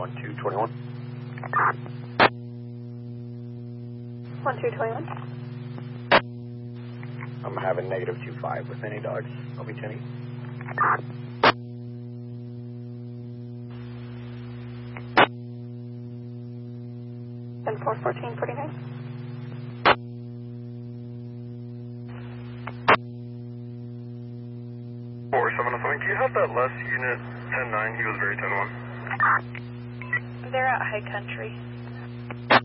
1221. 1221. I'm having negative 25 with any dogs. I'll be 10. 41449. Can you have that last unit 10-9? He was very 10-1. They're at High Country.